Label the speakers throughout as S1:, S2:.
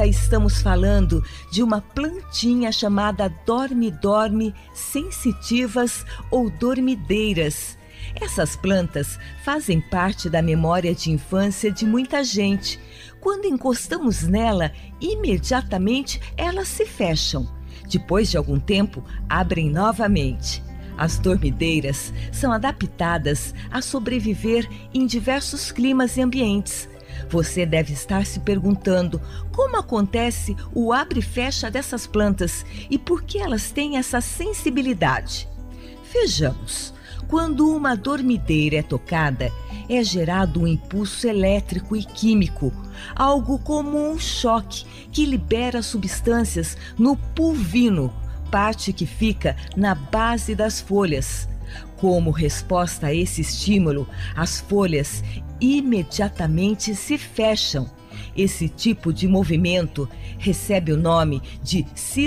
S1: estamos falando de uma plantinha chamada dorme-dorme sensitivas ou dormideiras. Essas plantas fazem parte da memória de infância de muita gente. Quando encostamos nela, imediatamente elas se fecham. Depois de algum tempo, abrem novamente. As dormideiras são adaptadas a sobreviver em diversos climas e ambientes. Você deve estar se perguntando como acontece o abre e fecha dessas plantas e por que elas têm essa sensibilidade. Vejamos. Quando uma dormideira é tocada, é gerado um impulso elétrico e químico, algo como um choque que libera substâncias no pulvino, parte que fica na base das folhas. Como resposta a esse estímulo, as folhas imediatamente se fecham. Esse tipo de movimento recebe o nome de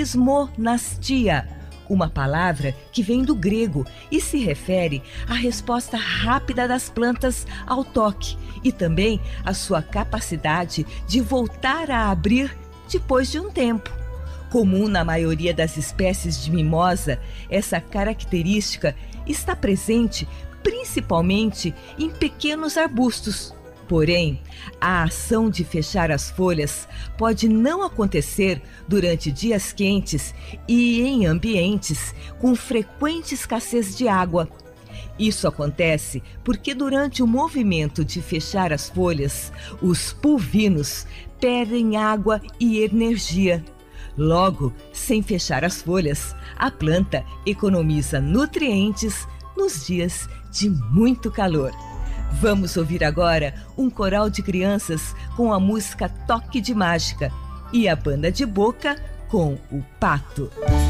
S1: sismonastia, uma palavra que vem do grego e se refere à resposta rápida das plantas ao toque e também à sua capacidade de voltar a abrir depois de um tempo. Comum na maioria das espécies de mimosa, essa característica está presente principalmente em pequenos arbustos. Porém, a ação de fechar as folhas pode não acontecer durante dias quentes e em ambientes com frequente escassez de água. Isso acontece porque durante o movimento de fechar as folhas, os pulvinos perdem água e energia. Logo, sem fechar as folhas, a planta economiza nutrientes nos dias de muito calor. Vamos ouvir agora um coral de crianças com a música Toque de Mágica e a banda de boca com o Pato.